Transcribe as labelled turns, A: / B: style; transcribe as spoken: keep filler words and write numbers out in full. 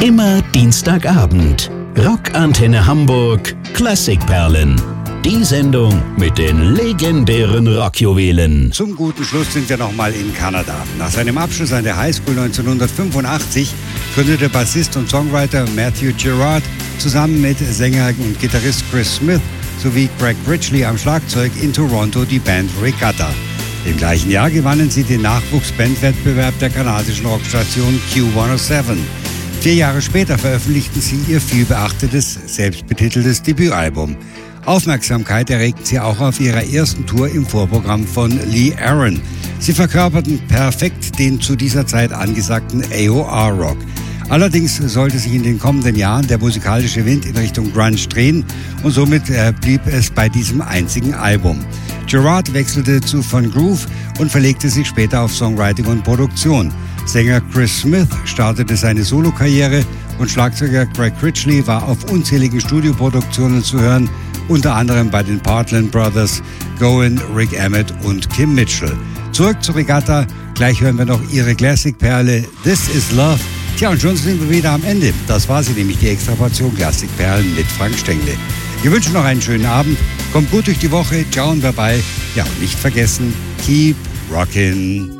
A: Immer Dienstagabend. Rockantenne Hamburg Klassikperlen. Die Sendung mit den legendären Rockjuwelen.
B: Zum guten Schluss sind wir nochmal in Kanada. Nach seinem Abschluss an der Highschool neunzehnhundertfünfundachtzig gründete Bassist und Songwriter Matthew Gerard zusammen mit Sänger und Gitarrist Chris Smith sowie Greg Ridgely am Schlagzeug in Toronto die Band Regatta. Im gleichen Jahr gewannen sie den Nachwuchsbandwettbewerb der kanadischen Rockstation Q hundertsieben. Vier Jahre später veröffentlichten sie ihr vielbeachtetes, selbstbetiteltes Debütalbum. Aufmerksamkeit erregten sie auch auf ihrer ersten Tour im Vorprogramm von Lee Aaron. Sie verkörperten perfekt den zu dieser Zeit angesagten A O R-Rock. Allerdings sollte sich in den kommenden Jahren der musikalische Wind in Richtung Grunge drehen und somit äh, blieb es bei diesem einzigen Album. Gerard wechselte zu Von Groove und verlegte sich später auf Songwriting und Produktion. Sänger Chris Smith startete seine Solokarriere und Schlagzeuger Greg Ridgely war auf unzähligen Studioproduktionen zu hören, unter anderem bei den Partland Brothers, Gowan, Rick Emmett und Kim Mitchell. Zurück zur Regatta, gleich hören wir noch ihre Klassikperle This Is Love. Tja, und schon sind wir wieder am Ende. Das war sie nämlich, die Extraportion Klassikperlen mit Frank Stengle. Wir wünschen noch einen schönen Abend, kommt gut durch die Woche, ciao und bye bye. Ja, und nicht vergessen, keep rockin'.